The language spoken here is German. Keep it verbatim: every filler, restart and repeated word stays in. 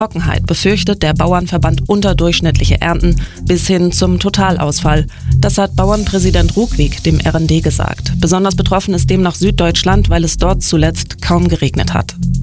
Trockenheit befürchtet der Bauernverband unterdurchschnittliche Ernten bis hin zum Totalausfall. Das hat Bauernpräsident Rugwig dem R N D gesagt. Besonders betroffen ist demnach Süddeutschland, weil es dort zuletzt kaum geregnet hat.